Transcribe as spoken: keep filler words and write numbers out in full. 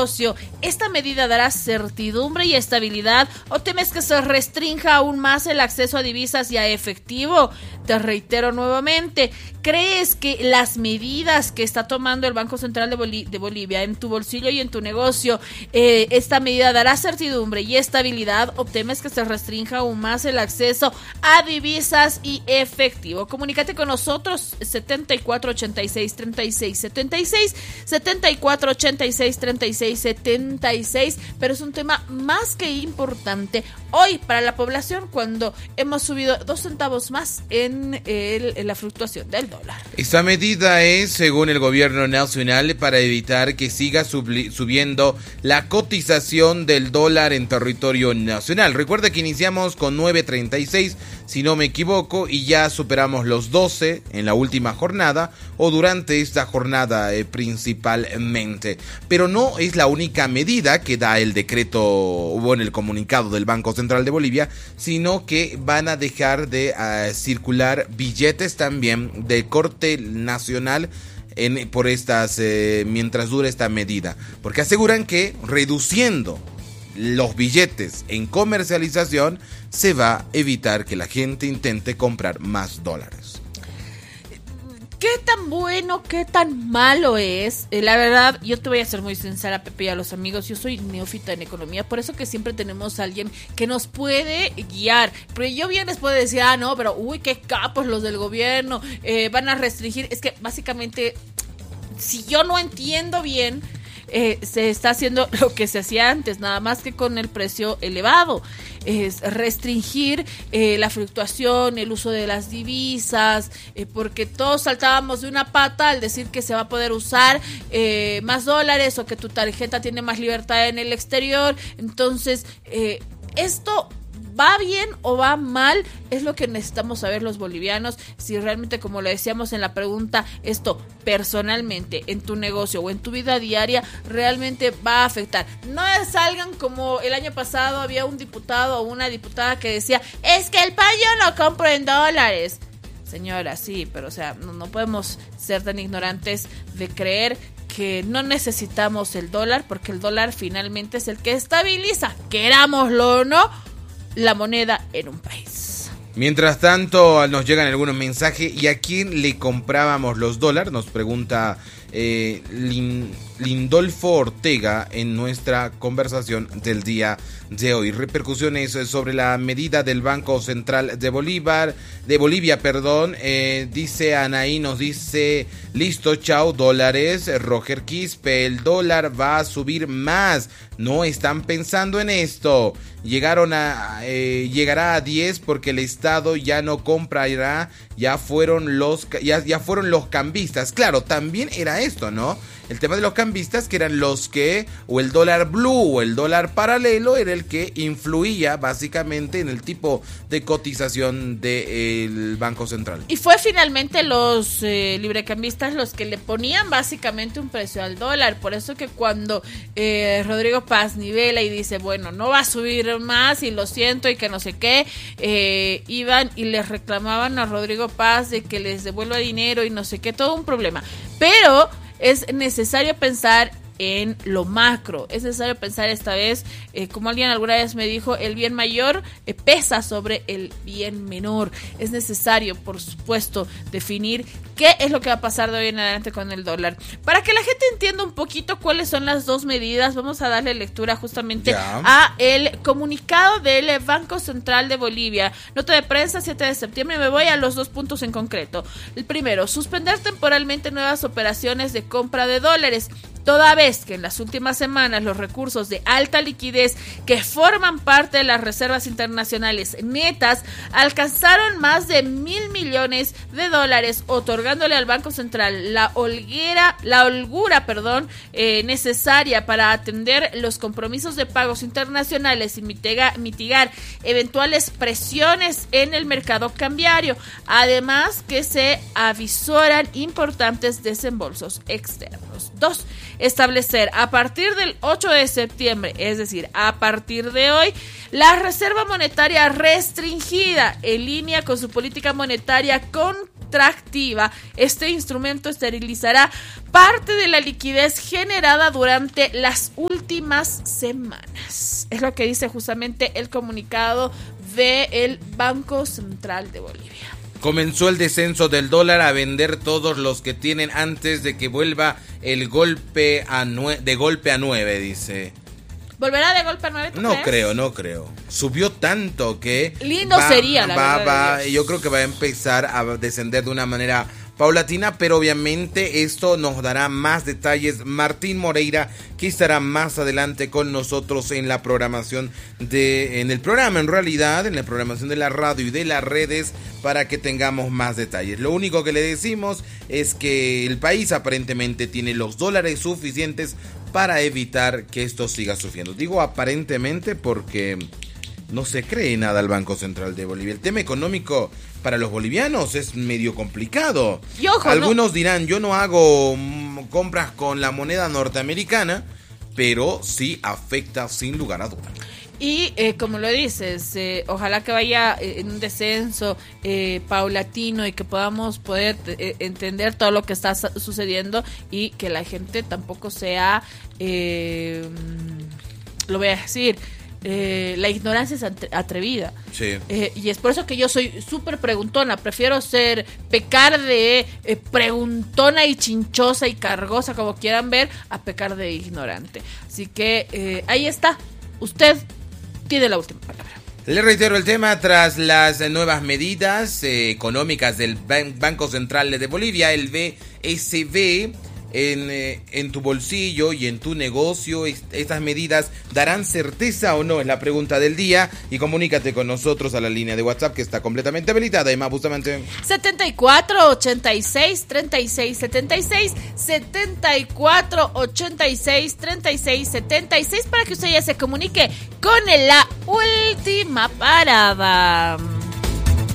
negocio. ¿Esta medida dará certidumbre y estabilidad o temes que se restrinja aún más el acceso a divisas y a efectivo? Te reitero nuevamente, ¿crees que las medidas que está tomando el Banco Central de, Boli- de Bolivia en tu bolsillo y en tu negocio, eh, esta medida dará certidumbre y estabilidad o temes que se restrinja aún más el acceso a divisas y efectivo? Comunícate con nosotros, setenta y cuatro ochenta y seis treinta y seis setenta y seis, setenta y cuatro ochenta y seis treinta y seis setenta y seis, pero es un tema más que importante hoy para la población cuando hemos subido dos centavos más en, el, en la fluctuación del dólar. Esta medida es, según el gobierno nacional, para evitar que siga subli- subiendo la cotización del dólar en territorio nacional. Recuerda que iniciamos con nueve treinta y seis, si no me equivoco, y ya superamos los doce en la última jornada o durante esta jornada eh, principalmente. Pero no es la única medida que da el decreto o en el comunicado del Banco Central de Bolivia, sino que van a dejar de uh, circular billetes también de corte nacional en, por estas eh, mientras dure esta medida, porque aseguran que reduciendo los billetes en comercialización se va a evitar que la gente intente comprar más dólares. ¿Qué tan bueno, qué tan malo es? Eh, la verdad, yo te voy a ser muy sincera, Pepe, y a los amigos, yo soy neófita en economía, por eso que siempre tenemos a alguien que nos puede guiar. Pero yo bien les puedo decir, ah, no, pero uy, qué capos los del gobierno, eh, van a restringir. Es que básicamente, si yo no entiendo bien, eh, se está haciendo lo que se hacía antes, nada más que con el precio elevado. Es restringir eh, la fluctuación, el uso de las divisas, eh, porque todos saltábamos de una pata al decir que se va a poder usar eh, más dólares o que tu tarjeta tiene más libertad en el exterior. Entonces, eh, esto ¿va bien o va mal? Es lo que necesitamos saber los bolivianos, si realmente, como lo decíamos en la pregunta, esto personalmente, en tu negocio o en tu vida diaria, realmente va a afectar. No salgan como el año pasado, había un diputado o una diputada que decía, es que el pan yo no compro en dólares. Señora, sí, pero o sea, no, no podemos ser tan ignorantes de creer que no necesitamos el dólar, porque el dólar finalmente es el que estabiliza, querámoslo o no, la moneda en un país. Mientras tanto, nos llegan algunos mensajes. ¿Y a quién le comprábamos los dólares? Nos pregunta eh, Lin, Lindolfo Ortega en nuestra conversación del día de hoy. Repercusiones sobre la medida del Banco Central de Bolívar, de Bolivia, perdón. Eh, dice Anaí, nos dice, listo, chao, dólares. Roger Quispe, el dólar va a subir más. No están pensando en esto. Llegaron a eh, llegará a diez porque el Estado ya no comprará, ya fueron los ya, ya fueron los cambistas. Claro, también era esto, ¿no? El tema de los cambistas, que eran los que, o el dólar blue o el dólar paralelo, era el que influía básicamente en el tipo de cotización del Banco Central. Y fue finalmente los eh, librecambistas los que le ponían básicamente un precio al dólar. Por eso que cuando eh, Rodrigo Paz nivela y dice, bueno, no va a subir más y lo siento y que no sé qué, eh, iban y les reclamaban a Rodrigo Paz de que les devuelva dinero y no sé qué, todo un problema. Pero es necesario pensar en lo macro, es necesario pensar esta vez, eh, como alguien alguna vez me dijo, el bien mayor eh, pesa sobre el bien menor. Es necesario, por supuesto, definir qué es lo que va a pasar de hoy en adelante con el dólar. Para que la gente entienda un poquito cuáles son las dos medidas, vamos a darle lectura justamente yeah. a el comunicado del Banco Central de Bolivia. Nota de prensa, siete de septiembre, me voy a los dos puntos en concreto. El primero, suspender temporalmente nuevas operaciones de compra de dólares, toda vez que en las últimas semanas los recursos de alta liquidez que forman parte de las reservas internacionales netas alcanzaron más de mil millones de dólares, otorgándole al Banco Central la holguera, la holgura, perdón, eh, necesaria para atender los compromisos de pagos internacionales y mitiga, mitigar eventuales presiones en el mercado cambiario. Además que se avisoran importantes desembolsos externos. Dos, establecer a partir del ocho de septiembre, es decir, a partir de hoy, la reserva monetaria restringida en línea con su política monetaria con extractiva, este instrumento esterilizará parte de la liquidez generada durante las últimas semanas. Es lo que dice justamente el comunicado del Banco Central de Bolivia. Comenzó el descenso del dólar, a vender todos los que tienen antes de que vuelva el golpe a nue- de golpe a nueve, dice. ¿Volverá de golpe a nueve? No crees? creo, no creo. Subió tanto que... Lindo va, sería, la va, verdad. Va, yo creo que va a empezar a descender de una manera paulatina, pero obviamente esto nos dará más detalles Martín Moreira, que estará más adelante con nosotros en la programación de, en el programa en realidad, en la programación de la radio y de las redes, para que tengamos más detalles. Lo único que le decimos es que el país aparentemente tiene los dólares suficientes para evitar que esto siga sufriendo. Digo aparentemente porque no se cree nada al Banco Central de Bolivia. El tema económico para los bolivianos es medio complicado. Y ojo, algunos no. dirán, yo no hago mm, compras con la moneda norteamericana, pero sí afecta sin lugar a dudas. Y eh, como lo dices, eh, ojalá que vaya eh, en un descenso eh, paulatino y que podamos poder eh, entender todo lo que está su- sucediendo y que la gente tampoco sea, eh, lo voy a decir, eh, la ignorancia es atre- atrevida. Sí. Eh, y es por eso que yo soy súper preguntona. Prefiero ser, pecar de eh, preguntona y chinchosa y cargosa, como quieran ver, a pecar de ignorante. Así que eh, ahí está. Usted tiene la última palabra. Le reitero el tema, tras las nuevas medidas eh, económicas del Ban- Banco Central de Bolivia, el B S B, en, eh, en tu bolsillo y en tu negocio, est- estas medidas darán certeza o no, es la pregunta del día, y comunícate con nosotros a la línea de WhatsApp que está completamente habilitada. Y más justamente setenta y cuatro, ochenta y seis, treinta y seis, setenta y seis, setenta y cuatro, ochenta y seis, treinta y seis, setenta y seis para que usted ya se comunique con la última parada.